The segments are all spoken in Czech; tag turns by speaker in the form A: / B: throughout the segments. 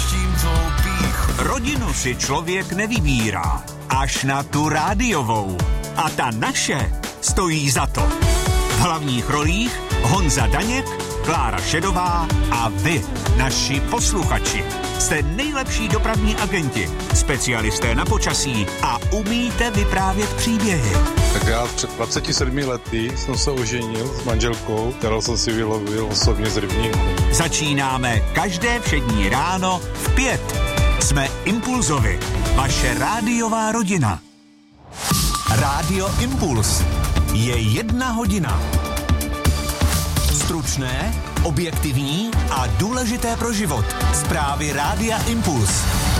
A: pustím tvou píchu.
B: Rodinu si člověk nevybírá, až na tu rádiovou. A ta naše stojí za to. V hlavních rolích Honza Daněk, Klára Šedová a vy, naši posluchači. Jste nejlepší dopravní agenti, specialisté na počasí a umíte vyprávět příběhy.
C: Tak já před 27 lety jsem se oženil s manželkou, kterou jsem si vylovil osobně z rybníku.
B: Začínáme každé všední ráno v 5. Jsme Impulzovi, vaše rádiová rodina. Rádio Impuls je 1 hodina. Stručné, objektivní a důležité pro život. Zprávy Rádia Impuls.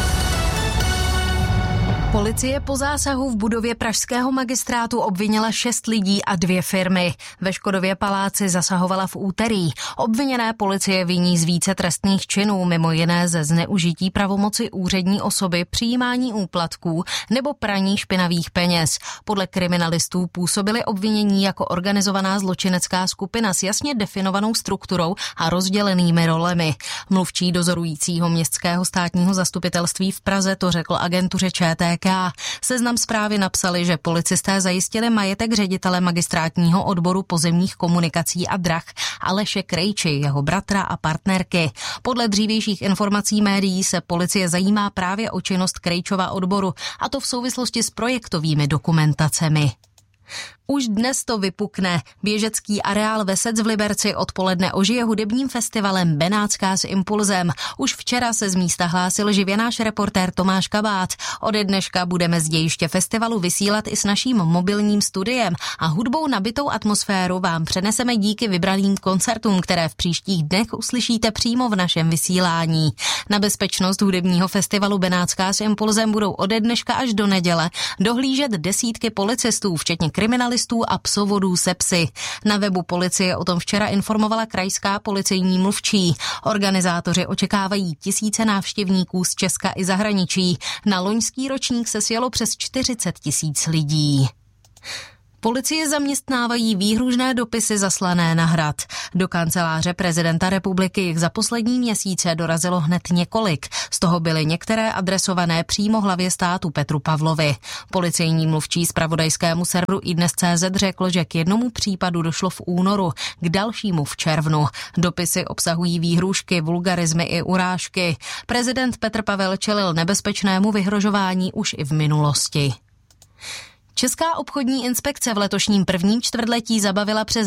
D: Policie po zásahu v budově pražského magistrátu obvinila 6 lidí a 2 firmy. Ve Škodově paláci zasahovala v úterý. Obviněné policie viní z více trestných činů, mimo jiné ze zneužití pravomoci úřední osoby, přijímání úplatků nebo praní špinavých peněz. Podle kriminalistů působili obvinění jako organizovaná zločinecká skupina s jasně definovanou strukturou a rozdělenými rolemi. Mluvčí dozorujícího městského státního zastupitelství v Praze to řekl agentuře ČTK. Seznam zprávy napsali, že policisté zajistili majetek ředitele magistrátního odboru pozemních komunikací a drah Aleše Krejči, jeho bratra a partnerky. Podle dřívějších informací médií se policie zajímá právě o činnost Krejčova odboru, a to v souvislosti s projektovými dokumentacemi. Už dnes to vypukne. Běžecký areál Vesec v Liberci odpoledne ožije hudebním festivalem Benátská s Impulzem. Už včera se z místa hlásil živě náš reportér Tomáš Kabát. Ode dneška budeme z dějiště festivalu vysílat i s naším mobilním studiem a hudbou nabitou atmosféru vám přeneseme díky vybraným koncertům, které v příštích dnech uslyšíte přímo v našem vysílání. Na bezpečnost hudebního festivalu Benátská s Impulzem budou ode dneška až do neděle dohlížet desítky policistů, včetně kriminalistů a psovodů se psy. Na webu policie o tom včera informovala krajská policejní mluvčí. Organizátoři očekávají tisíce návštěvníků z Česka i zahraničí. Na loňský ročník se sjelo přes 40 000 lidí. Policie zaměstnávají výhružné dopisy zaslané na Hrad. Do kanceláře prezidenta republiky jich za poslední měsíce dorazilo hned několik. Z toho byly některé adresované přímo hlavě státu Petru Pavlovi. Policejní mluvčí zpravodajskému serveru iDnes.cz řekl, že k jednomu případu došlo v únoru, k dalšímu v červnu. Dopisy obsahují výhrůžky, vulgarizmy i urážky. Prezident Petr Pavel čelil nebezpečnému vyhrožování už i v minulosti. Česká obchodní inspekce v letošním prvním čtvrtletí zabavila přes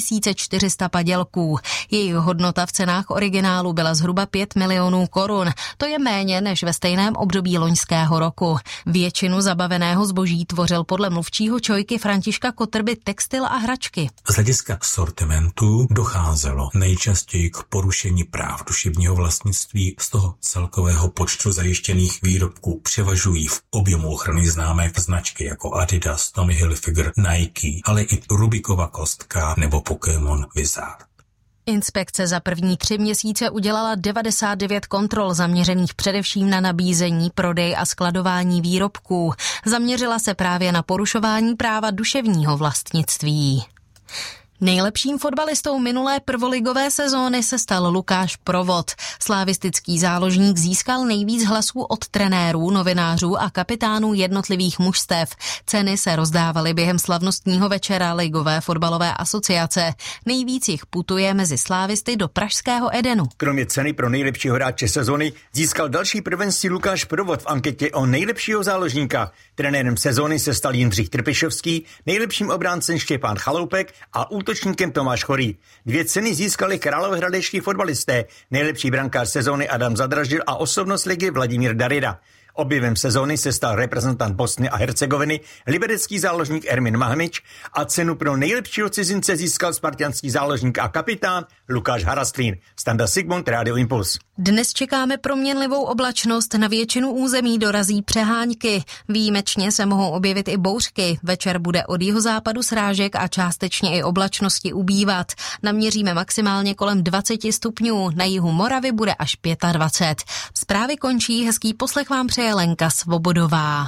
D: 2400 padělků. Jejich hodnota v cenách originálu byla zhruba 5 milionů korun. To je méně než ve stejném období loňského roku. Většinu zabaveného zboží tvořil podle mluvčího ČOIky Františka Kotrby textil a hračky.
E: Z hlediska sortimentu docházelo nejčastěji k porušení práv duševního vlastnictví. Z toho celkového počtu zajištěných výrobků převažují v objemu ochrany známek značky jako Adidas, Tommy Hilfiger, Nike, ale i Rubikova kostka nebo Pokémon Wizard.
D: Inspekce za první 3 měsíce udělala 99 kontrol zaměřených především na nabízení, prodej a skladování výrobků. Zaměřila se právě na porušování práva duševního vlastnictví. Nejlepším fotbalistou minulé prvoligové sezóny se stal Lukáš Provod. Slávistický záložník získal nejvíc hlasů od trenérů, novinářů a kapitánů jednotlivých mužstev. Ceny se rozdávaly během slavnostního večera Ligové fotbalové asociace. Nejvíc jich putuje mezi slávisty do pražského Edenu.
F: Kromě ceny pro nejlepšího hráče sezóny získal další prvenství Lukáš Provod v anketě o nejlepšího záložníka. Trenérem sezóny se stal Jindřich Trpišovský, nejlepším obráncem Štěpán Chaloupek a útočníkem Tomáš Chorý. 2 ceny získali královéhradečtí fotbalisté, nejlepší brankář sezóny Adam Zadražil a osobnost ligy Vladimír Darida. Objevem sezóny se stal reprezentant Bosny a Hercegoviny, liberecký záložník Ermin Mahmič a cenu pro nejlepšího cizince získal spartanský záložník a kapitán Lukáš Harastlín. Standa Sigmund, Radio Impuls.
D: Dnes čekáme proměnlivou oblačnost, na většinu území dorazí přehánky. Výjimečně se mohou objevit i bouřky. Večer bude od jihozápadu srážek a částečně i oblačnosti ubývat. Naměříme maximálně kolem 20 stupňů, na jihu Moravy bude až 25. Zprávy končí, hezký poslech vám přeje Lenka Svobodová.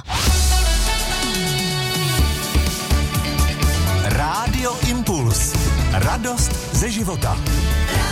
B: Rádio Impuls. Radost ze života.